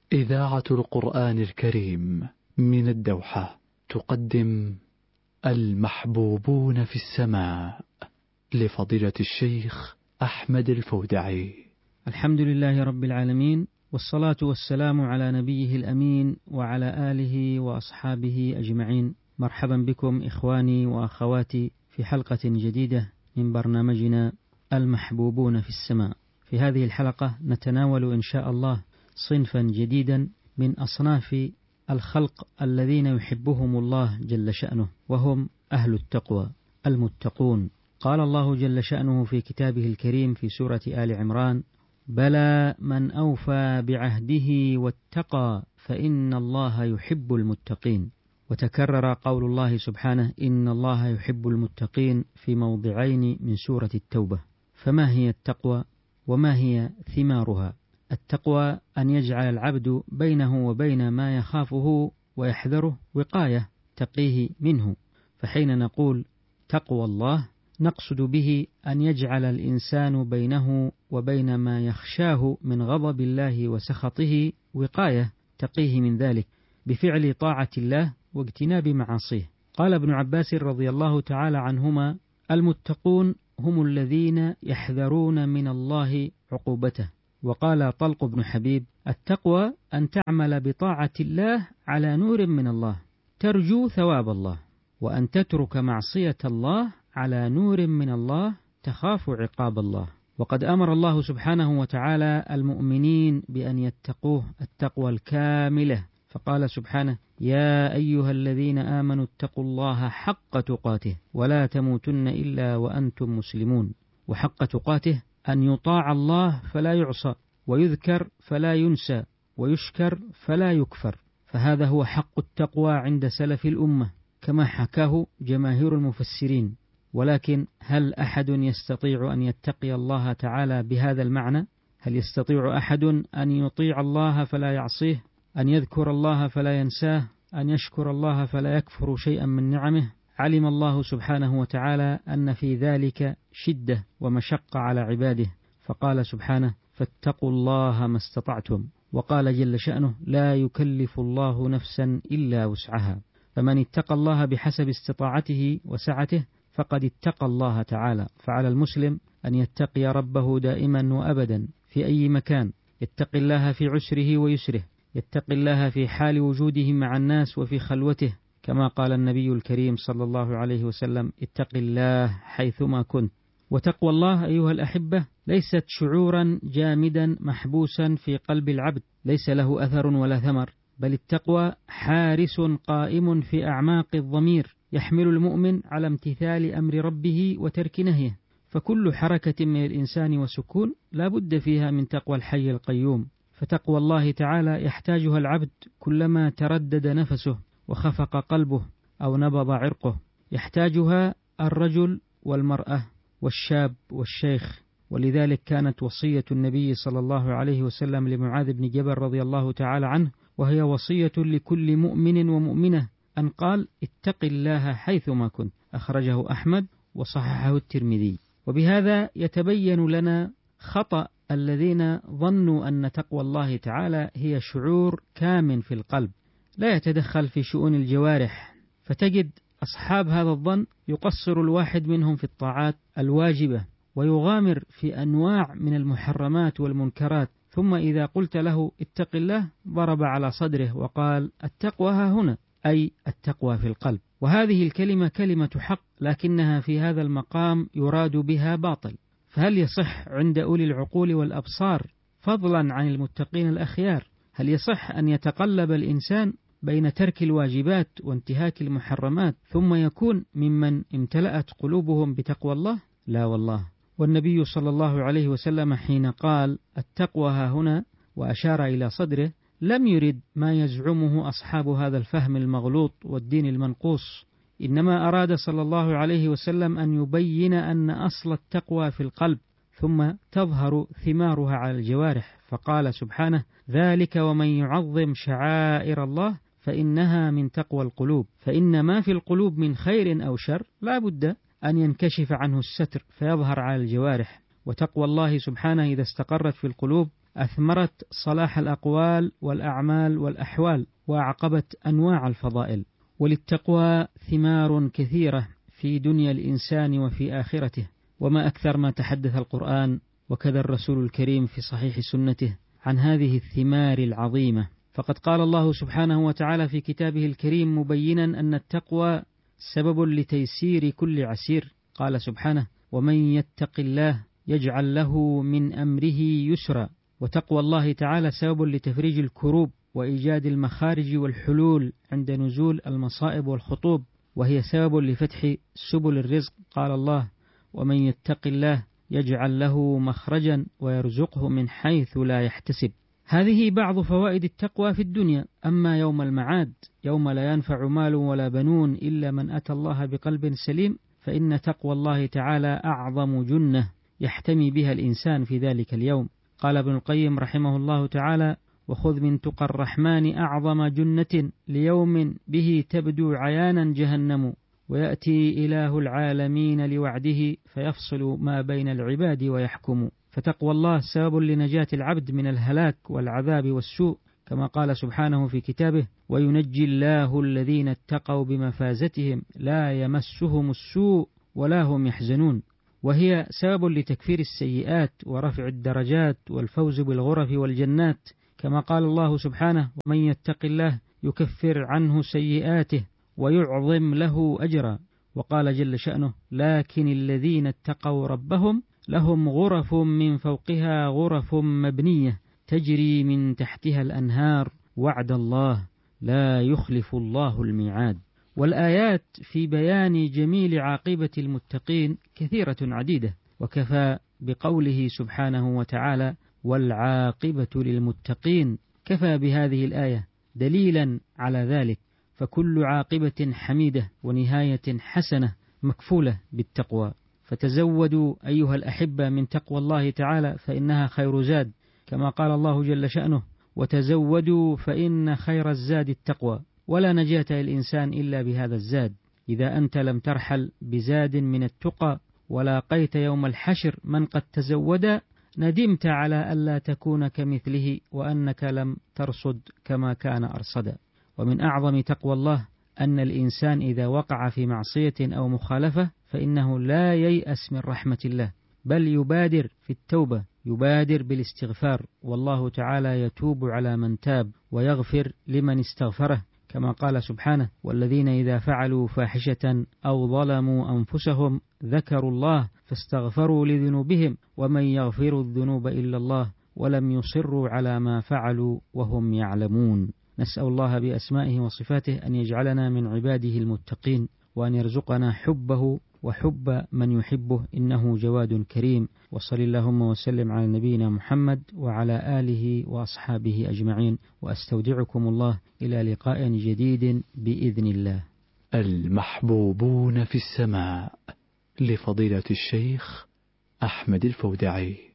إذاعة القرآن الكريم من الدوحة تقدم المحبوبون في السماء لفضيلة الشيخ أحمد الفودعي. الحمد لله رب العالمين، والصلاة والسلام على نبيه الأمين وعلى آله وأصحابه أجمعين. مرحبا بكم إخواني وأخواتي في حلقة جديدة من برنامجنا المحبوبون في السماء. في هذه الحلقة نتناول إن شاء الله صنفا جديدا من أصناف الخلق الذين يحبهم الله جل شأنه، وهم أهل التقوى المتقون. قال الله جل شأنه في كتابه الكريم في سورة آل عمران: بلى من أوفى بعهده واتقى فإن الله يحب المتقين. وتكرر قول الله سبحانه: إن الله يحب المتقين في موضعين من سورة التوبة. فما هي التقوى وما هي ثمارها؟ التقوى أن يجعل العبد بينه وبين ما يخافه ويحذره وقاية تقيه منه. فحين نقول تقوى الله نقصد به أن يجعل الإنسان بينه وبين ما يخشاه من غضب الله وسخطه وقاية تقيه من ذلك بفعل طاعة الله واجتناب معاصيه. قال ابن عباس رضي الله تعالى عنهما: المتقون هم الذين يحذرون من الله عقوبته. وقال طلق بن حبيب: التقوى أن تعمل بطاعة الله على نور من الله ترجو ثواب الله، وأن تترك معصية الله على نور من الله تخاف عقاب الله. وقد أمر الله سبحانه وتعالى المؤمنين بأن يتقوه التقوى الكاملة، فقال سبحانه: يا أيها الذين آمنوا اتقوا الله حق تقاته ولا تموتن إلا وأنتم مسلمون. وحق تقاته أن يطاع الله فلا يعصى، ويذكر فلا ينسى، ويشكر فلا يكفر. فهذا هو حق التقوى عند سلف الأمة كما حكاه جماهير المفسرين. ولكن هل أحد يستطيع أن يتقي الله تعالى بهذا المعنى؟ هل يستطيع أحد أن يطيع الله فلا يعصيه، أن يذكر الله فلا ينساه، أن يشكر الله فلا يكفر شيئا من نعمه؟ علم الله سبحانه وتعالى أن في ذلك شدة ومشقة على عباده، فقال سبحانه: فاتقوا الله ما استطعتم. وقال جل شأنه: لا يكلف الله نفسا إلا وسعها. فمن اتقى الله بحسب استطاعته وسعته فقد اتقى الله تعالى. فعلى المسلم أن يتقي ربه دائما وأبدا في أي مكان، يتقي الله في عسره ويسره، يتقي الله في حال وجوده مع الناس وفي خلوته، كما قال النبي الكريم صلى الله عليه وسلم: اتق الله حيثما كنت. وتقوى الله أيها الأحبة ليست شعورا جامدا محبوسا في قلب العبد ليس له أثر ولا ثمر، بل التقوى حارس قائم في أعماق الضمير يحمل المؤمن على امتثال أمر ربه وترك نهيه. فكل حركة من الإنسان وسكون لا بد فيها من تقوى الحي القيوم. فتقوى الله تعالى يحتاجها العبد كلما تردد نفسه وخفق قلبه أو نبض عرقه، يحتاجها الرجل والمرأة والشاب والشيخ. ولذلك كانت وصية النبي صلى الله عليه وسلم لمعاذ بن جبل رضي الله تعالى عنه، وهي وصية لكل مؤمن ومؤمنة، أن قال: اتق الله حيثما كنت. أخرجه أحمد وصححه الترمذي. وبهذا يتبين لنا خطأ الذين ظنوا أن تقوى الله تعالى هي شعور كامن في القلب لا يتدخل في شؤون الجوارح. فتجد أصحاب هذا الظن يقصر الواحد منهم في الطاعات الواجبة ويغامر في أنواع من المحرمات والمنكرات، ثم إذا قلت له اتق الله ضرب على صدره وقال: التقوى ها هنا، أي التقوى في القلب. وهذه الكلمة كلمة حق، لكنها في هذا المقام يراد بها باطل. فهل يصح عند أولي العقول والأبصار، فضلا عن المتقين الأخيار، هل يصح أن يتقلب الإنسان بين ترك الواجبات وانتهاك المحرمات ثم يكون ممن امتلأت قلوبهم بتقوى الله؟ لا والله. والنبي صلى الله عليه وسلم حين قال التقوى ها هنا وأشار إلى صدره لم يرد ما يزعمه أصحاب هذا الفهم المغلوط والدين المنقوص، إنما أراد صلى الله عليه وسلم أن يبين أن أصل التقوى في القلب ثم تظهر ثمارها على الجوارح. فقال سبحانه: ذلك ومن يعظم شعائر الله فإنها من تقوى القلوب. فإن ما في القلوب من خير أو شر لا بد أن ينكشف عنه الستر فيظهر على الجوارح. وتقوى الله سبحانه إذا استقرت في القلوب أثمرت صلاح الأقوال والأعمال والأحوال، وأعقبت أنواع الفضائل. وللتقوى ثمار كثيرة في دنيا الإنسان وفي آخرته، وما أكثر ما تحدث القرآن وكذا الرسول الكريم في صحيح سنته عن هذه الثمار العظيمة. فقد قال الله سبحانه وتعالى في كتابه الكريم مبينا أن التقوى سبب لتيسير كل عسير. قال سبحانه: ومن يتق الله يجعل له من أمره يسرا. وتقوى الله تعالى سبب لتفريج الكروب وإيجاد المخارج والحلول عند نزول المصائب والخطوب، وهي سبب لفتح سبل الرزق. قال الله: ومن يتق الله يجعل له مخرجا ويرزقه من حيث لا يحتسب. هذه بعض فوائد التقوى في الدنيا. أما يوم المعاد، يوم لا ينفع مال ولا بنون إلا من أتى الله بقلب سليم، فإن تقوى الله تعالى أعظم جنة يحتمي بها الإنسان في ذلك اليوم. قال ابن القيم رحمه الله تعالى: وخذ من تقى الرحمن أعظم جنة ليوم به تبدو عيانا جهنم، ويأتي إله العالمين لوعده فيفصل ما بين العباد ويحكم. فتقوى الله سبب لنجاة العبد من الهلاك والعذاب والسوء، كما قال سبحانه في كتابه: وينجي الله الذين اتقوا بمفازتهم لا يمسهم السوء ولا هم يحزنون. وهي سبب لتكفير السيئات ورفع الدرجات والفوز بالغرف والجنات، كما قال الله سبحانه: ومن يتق الله يكفر عنه سيئاته ويعظم له أجرا. وقال جل شأنه: لكن الذين اتقوا ربهم لهم غرف من فوقها غرف مبنية تجري من تحتها الأنهار وعد الله لا يخلف الله الميعاد. والآيات في بيان جميل عاقبة المتقين كثيرة عديدة، وكفى بقوله سبحانه وتعالى: والعاقبة للمتقين. كفى بهذه الآية دليلا على ذلك، فكل عاقبة حميدة ونهاية حسنة مكفولة بالتقوى. فتزودوا أيها الأحبة من تقوى الله تعالى فإنها خير زاد، كما قال الله جل شأنه: وتزودوا فإن خير الزاد التقوى. ولا نجاة للإنسان إلا بهذا الزاد. إذا أنت لم ترحل بزاد من التقى ولاقيت يوم الحشر من قد تزود، ندمت على ألا تكون كمثله وأنك لم ترصد كما كان أرصدا. ومن أعظم تقوى الله أن الإنسان إذا وقع في معصية أو مخالفة فإنه لا ييأس من رحمة الله، بل يبادر في التوبة، يبادر بالاستغفار، والله تعالى يتوب على من تاب ويغفر لمن استغفره، كما قال سبحانه: والذين إذا فعلوا فاحشة أو ظلموا أنفسهم ذكروا الله فاستغفروا لذنوبهم ومن يغفر الذنوب إلا الله ولم يصروا على ما فعلوا وهم يعلمون. نسأل الله بأسمائه وصفاته أن يجعلنا من عباده المتقين، وأن يرزقنا حبه وحب من يحبه، إنه جواد كريم. وصل اللهم وسلم على نبينا محمد وعلى آله وأصحابه أجمعين، وأستودعكم الله إلى لقاء جديد بإذن الله. المحبوبون في السماء، لفضيلة الشيخ أحمد الفودعي.